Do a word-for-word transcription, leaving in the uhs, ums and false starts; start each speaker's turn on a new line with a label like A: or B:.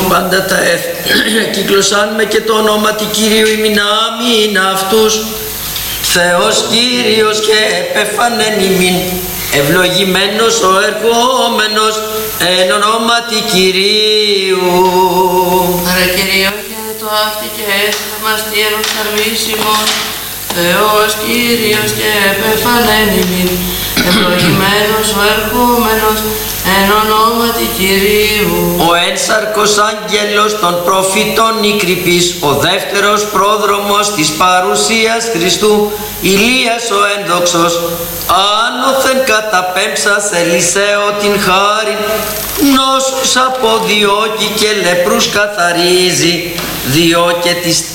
A: πάντα τα έθνη, κυκλωσάνουμε και το όνομα του Κυρίου ημίν αμήν αυτούς. Θεός Κύριος και επεφανέν ημίν, ευλογημένος ο ερχόμενος εν ονόματι Κυρίου.
B: Άρα Κυρίω και το αυτή και έθνα μας τι ενοχαρμίσιμον, Θεός Κύριος και επεφανέν ημίν, ευλογημένος ο ερχόμενος εν ονόματι Κυρίου.
A: Ο ένσαρκος άγγελος των προφητών Νικρυπής, ο δεύτερος πρόδρομος της παρουσίας Χριστού, Ηλίας ο ένδοξος, άνωθεν καταπέμψας Ελισαίο την χάριν, νόσους αποδιώκει και λεπρούς καθαρίζει, διό και της